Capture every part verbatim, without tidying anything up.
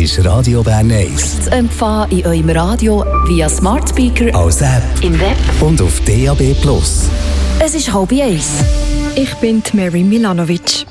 ist Radio Bern eins. Zu empfangen in eurem Radio via Smart Speaker, als App im Web und auf D A B plus. Es ist halb eins. Ich bin Mary Milanovic.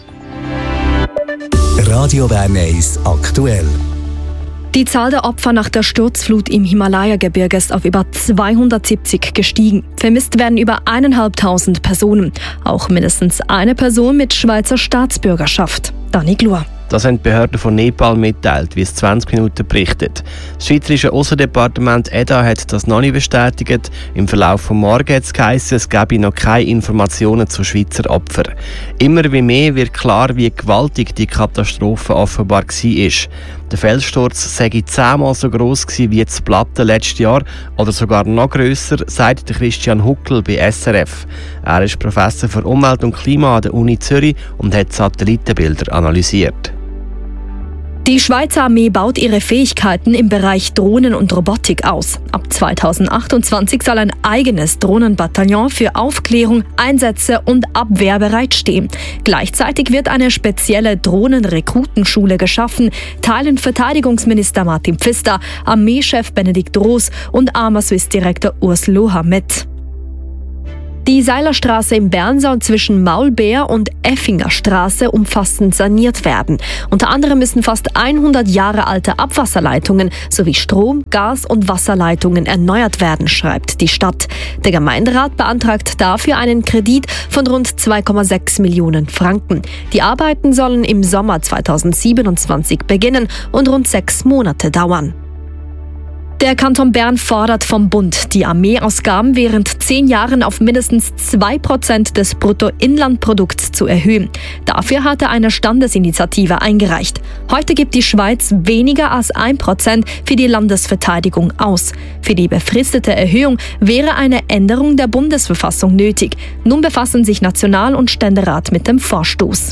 Radio Bern eins aktuell. Die Zahl der Opfer nach der Sturzflut im Himalaya-Gebirge ist auf über zweihundertsiebzig gestiegen. Vermisst werden über eintausendfünfhundert Personen. Auch mindestens eine Person mit Schweizer Staatsbürgerschaft. Dani Glur. Das haben die Behörden von Nepal mitteilt, wie es zwanzig Minuten berichtet. Das Schweizerische Aussendepartement E D A hat das noch nicht bestätigt. Im Verlauf des Morgens hat es geheißen, es gebe noch keine Informationen zu Schweizer Opfern. Immer wie mehr wird klar, wie gewaltig die Katastrophe offenbar war. Der Felssturz sei zehnmal so gross wie das Platte letztes Jahr oder sogar noch grösser, sagt Christian Huckel bei S R F. Er ist Professor für Umwelt und Klima an der Uni Zürich und hat Satellitenbilder analysiert. Die Schweizer Armee baut ihre Fähigkeiten im Bereich Drohnen und Robotik aus. Ab zweitausendachtundzwanzig soll ein eigenes Drohnenbataillon für Aufklärung, Einsätze und Abwehr bereitstehen. Gleichzeitig wird eine spezielle Drohnenrekrutenschule geschaffen, teilen Verteidigungsminister Martin Pfister, Armeechef Benedikt Roos und Arma-Swiss-Direktor Urs Loha mit. Die Seilerstraße in Bern soll zwischen Maulbeer und Effinger Straße umfassend saniert werden. Unter anderem müssen fast hundert Jahre alte Abwasserleitungen sowie Strom-, Gas- und Wasserleitungen erneuert werden, schreibt die Stadt. Der Gemeinderat beantragt dafür einen Kredit von rund zwei Komma sechs Millionen Franken. Die Arbeiten sollen im Sommer zweitausendsiebenundzwanzig beginnen und rund sechs Monate dauern. Der Kanton Bern fordert vom Bund, die Armeeausgaben während zehn Jahren auf mindestens zwei Prozent des Bruttoinlandprodukts zu erhöhen. Dafür hat er eine Standesinitiative eingereicht. Heute gibt die Schweiz weniger als ein Prozent für die Landesverteidigung aus. Für die befristete Erhöhung wäre eine Änderung der Bundesverfassung nötig. Nun befassen sich National- und Ständerat mit dem Vorstoß.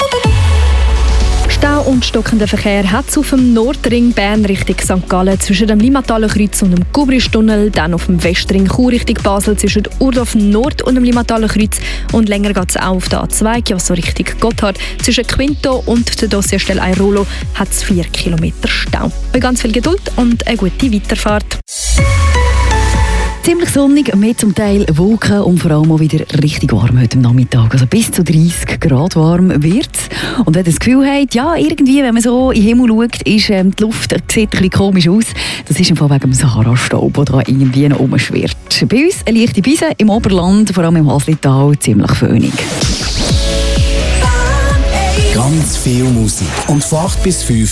Stau und stockender Verkehr hat es auf dem Nordring Bern Richtung Sankt Gallen zwischen dem Limmataler Kreuz und dem Gubristunnel, dann auf dem Westring Chur Richtung Basel zwischen Urdorf Nord und dem Limmataler Kreuz und länger geht es auch auf der A zwei, also Richtung Gotthard. Zwischen Quinto und der Dossierstelle Airolo hat es vier Kilometer Stau. Bei ganz viel Geduld und eine gute Weiterfahrt. Ziemlich sonnig, mehr zum Teil Wolken und vor allem auch wieder richtig warm heute Nachmittag. Also bis zu dreißig Grad warm wird es. Und wenn ihr das Gefühl habt, ja, irgendwie, wenn man so in den Himmel schaut, ist ähm, die Luft sieht ein bisschen komisch aus. Das ist im Fall wegen dem Sahara-Staub, der da irgendwie noch rumschwirrt. Bei uns eine leichte Brise im Oberland, vor allem im Haslital, ziemlich föhnig. Ganz viel Musik. Und von acht bis fünf